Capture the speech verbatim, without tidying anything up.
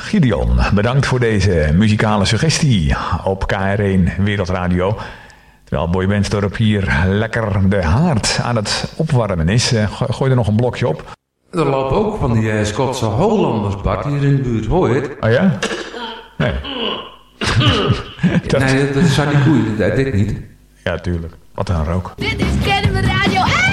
Gideon, bedankt voor deze muzikale suggestie op K R één Wereldradio. Terwijl Boy Dorp hier lekker de haard aan het opwarmen is, gooi er nog een blokje op. Er lopen ook van die uh, Schotse Hollanders, Bart, hier in de buurt, hoor je het? Oh ja? Nee. dat... Nee, dat zijn die koeien, dat dit niet. Ja, tuurlijk. Wat een rook. Dit is Kennen we Radio.